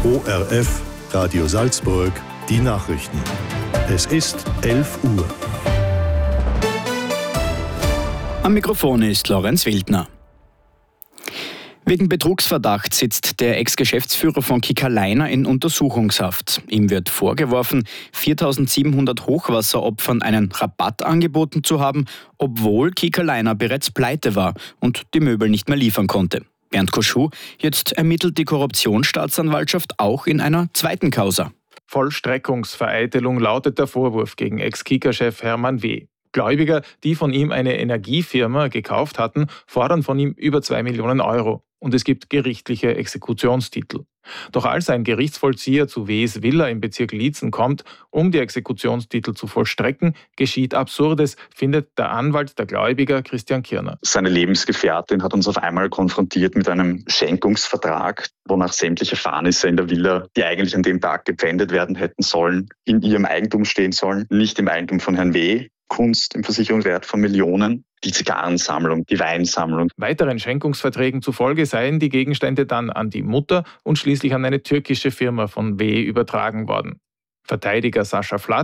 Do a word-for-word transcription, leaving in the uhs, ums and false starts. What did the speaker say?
O R F, Radio Salzburg, die Nachrichten. Es ist elf Uhr. Am Mikrofon ist Lorenz Wildner. Wegen Betrugsverdacht sitzt der Ex-Geschäftsführer von Kika Leiner in Untersuchungshaft. Ihm wird vorgeworfen, viertausendsiebenhundert Hochwasseropfern einen Rabatt angeboten zu haben, obwohl Kika Leiner bereits pleite war und die Möbel nicht mehr liefern konnte. Bernd Koschuh, jetzt ermittelt die Korruptionsstaatsanwaltschaft auch in einer zweiten Causa. Vollstreckungsvereitelung lautet der Vorwurf gegen Ex-Kika-Chef Hermann W. Gläubiger, die von ihm eine Energiefirma gekauft hatten, fordern von ihm über zwei Millionen Euro. Und es gibt gerichtliche Exekutionstitel. Doch als ein Gerichtsvollzieher zu Ws Villa im Bezirk Liezen kommt, um die Exekutionstitel zu vollstrecken, geschieht Absurdes, findet der Anwalt der Gläubiger Christian Kirner. Seine Lebensgefährtin hat uns auf einmal konfrontiert mit einem Schenkungsvertrag, wonach sämtliche Fahrnisse in der Villa, die eigentlich an dem Tag gepfändet werden hätten sollen, in ihrem Eigentum stehen sollen, nicht im Eigentum von Herrn W. Kunst im Versicherungswert von Millionen, die Zigarrensammlung, die Weinsammlung. Weiteren Schenkungsverträgen zufolge seien die Gegenstände dann an die Mutter und schließlich an eine türkische Firma von W. übertragen worden. Verteidiger Sascha Flatt